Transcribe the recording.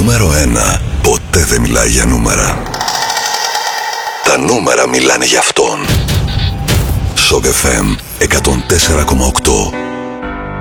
νούμερο 1 ποτέ δεν μιλάει για νούμερα. Τα νούμερα μιλάνε για αυτόν. Shock FM 104,8.